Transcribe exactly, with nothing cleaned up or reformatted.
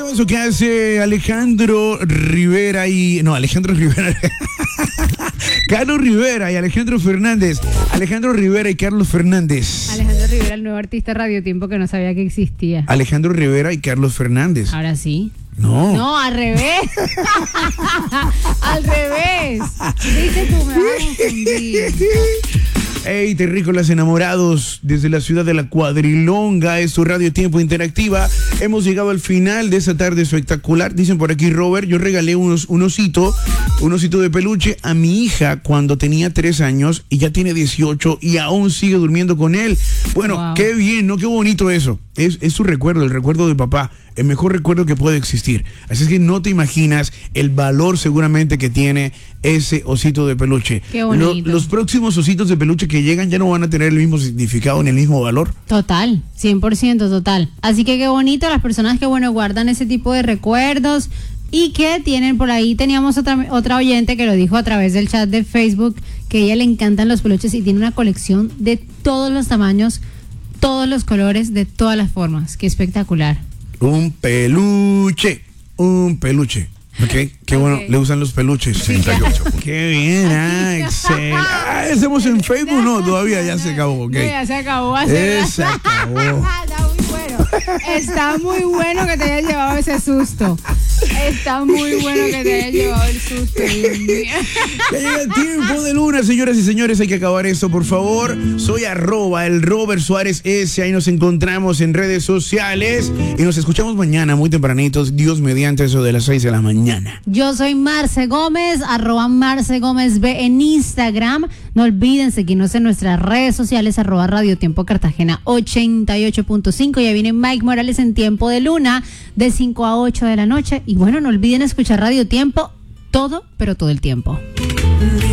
eso que hace Alejandro Rivera y... No, Alejandro Rivera... Carlos Rivera y Alejandro Fernández. Alejandro Rivera y Carlos Fernández. Alejandro Rivera, el nuevo artista Radio Tiempo que no sabía que existía. Alejandro Rivera y Carlos Fernández. Ahora sí. No. No, al revés. Al revés. Dice tú, me vas a confundir. Hey, terrícolas enamorados, desde la ciudad de La Cuadrilonga, es su Radio Tiempo Interactiva. Hemos llegado al final de esta tarde espectacular. Dicen por aquí, Robert, yo regalé unos, un osito, un osito de peluche a mi hija cuando tenía tres años y ya tiene dieciocho y aún sigue durmiendo con él. Bueno, wow. Qué bien, ¿no? Qué bonito eso. Es, es su recuerdo, el recuerdo de papá, el mejor recuerdo que puede existir. Así es que no te imaginas el valor seguramente que tiene ese osito de peluche. Qué bonito. Lo, los próximos ositos de peluche que llegan ya no van a tener el mismo significado ni el mismo valor. Total, cien por ciento total. Así que qué bonito las personas que, bueno, guardan ese tipo de recuerdos y que tienen por ahí. Teníamos otra, otra oyente que lo dijo a través del chat de Facebook, que a ella le encantan los peluches y tiene una colección de todos los tamaños, todos los colores, de todas las formas. Qué espectacular. Un peluche, un peluche. Ok, qué okay. Bueno, le usan los peluches. sesenta y ocho. Qué bien, ah, excelente. Ah, ¿estamos en Facebook? No, todavía ya se acabó. Okay. No, ya se acabó. Hace se acabó. Está muy bueno. Está muy bueno que te hayas llevado ese susto. Está muy bueno que te hayas llevado el susto. Dios mío. Ya llega el tiempo de luna, señoras y señores. Hay que acabar esto, por favor. Soy arroba el Robert Suárez S. Ahí nos encontramos en redes sociales. Y nos escuchamos mañana, muy tempranitos. Dios mediante, eso de las seis de la mañana. Yo soy Marce Gómez, arroba Marce Gómez B en Instagram. No olviden seguirnos en nuestras redes sociales, arroba Radio Tiempo Cartagena ochenta y ocho punto cinco. Ya viene Mike Morales en Tiempo de Luna, de cinco a ocho de la noche. Y bueno, no olviden escuchar Radio Tiempo todo, pero todo el tiempo.